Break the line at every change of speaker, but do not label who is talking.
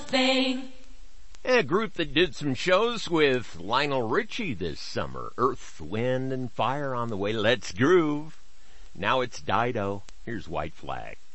thing.
A group that did some shows with Lionel Richie this summer. Earth, Wind, and Fire on the way. Let's groove. Now it's Dido. Here's White Flag.